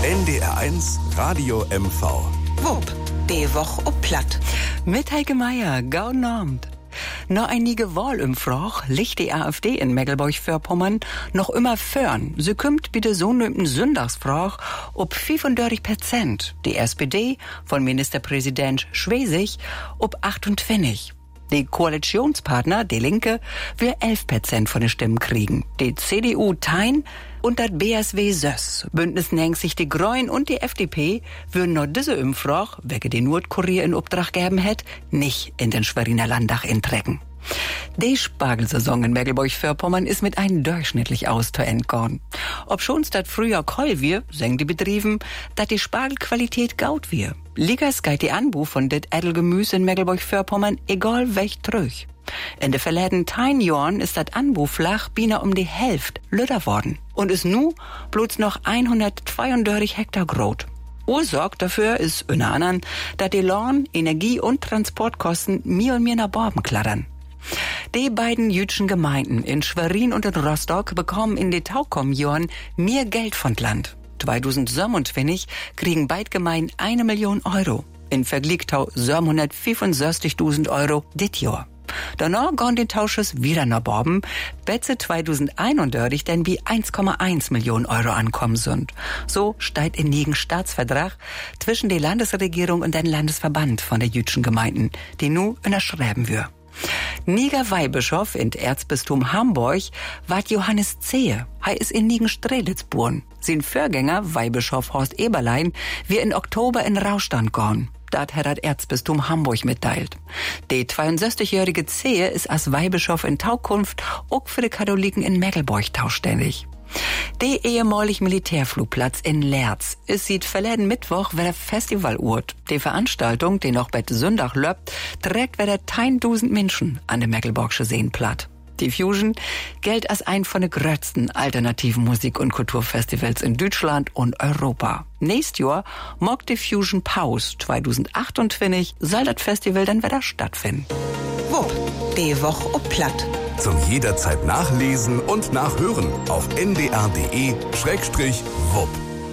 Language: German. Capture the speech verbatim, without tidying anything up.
N D R eins Radio M V. Wupp, die Woche ob Platt. Mit Heike Meier, guten Abend. Noch einige Wahl im Froch liegt die AfD in Mecklenburg-Vorpommern noch immer fern. Sie kommt bitte so nömten Sündagsfroch ob fünfunddreißig Prozent. Die S P D von Ministerpräsident Schwesig ob achtundzwanzig. Die Koalitionspartner, die Linke, will elf Prozent von den Stimmen kriegen. Die C D U tein und das B S W Söss. Bündnis nennt sich die Grünen und die F D P würden nur diese Umfrage, welche die Nordkurier in Auftrag geben hätt, nicht in den Schweriner Landtag intrecken. Die Spargelsaison in Mecklenburg-Vorpommern ist mit einem durchschnittlich aus zu entgorn. Ob schon's dat früher Koll wir, sagen die Betrieben, dat die Spargelqualität gaut wir. Liegers geht die Anbau von det Edelgemüse in Mecklenburg-Vorpommern egal welch trüch. In de verleden tein Jahren ist dat Anbau flach bina um die Hälfte lüder worden. Und ist nu bloß noch hundertzweiunddreißig Hektar grot. Ursorg dafür ist unter anderem, dat die Lohn, Energie- und Transportkosten mir und mir nach Borben klattern. Die beiden jüdischen Gemeinden in Schwerin und in Rostock bekommen in den Taukomm-Jahren mehr Geld von Land. zweitausendsiebenundzwanzig kriegen beide Gemeinden eine Million Euro. In Vergleich zu siebenhundertfünfundsechzigtausend Euro dit Jahr. Danach gehen die Tausches wieder nach Borben, Betze zweitausendeinunddreißig denn wie eins Komma eins Millionen Euro ankommen sind. So steht in nigen Staatsvertrag zwischen der Landesregierung und dem Landesverband von der jüdischen Gemeinden, die nu unterschreiben wir. Niger Weihbischof in Erzbistum Hamburg ward Johannes Zehe. Er ist in Nigen-Strelitz geboren. Sein Vorgänger, Weihbischof Horst Eberlein, wir in Oktober in Rauchstand gorn. Dat hat das Erzbistum Hamburg mitteilt. Der zweiundsechzigjährige Zehe ist als Weihbischof in Taukunft auch für die Katholiken in Mecklenburg tauständig. Der ehemalige Militärflugplatz in Lerz ist seit verleden Mittwoch wieder Festivalort. Die Veranstaltung, die noch bei Sonntag löbt, trägt wieder tausend Menschen an der Mecklenburgische Seen platt. Die Fusion gilt als ein von den größten alternativen Musik- und Kulturfestivals in Deutschland und Europa. Nächstes Jahr mag die Fusion Pause zweitausendachtundzwanzig soll das Festival dann wieder stattfinden. Wupp, die Woche ob Platt. Zum jederzeit nachlesen und nachhören auf n d r punkt d e Schrägstrich wupp.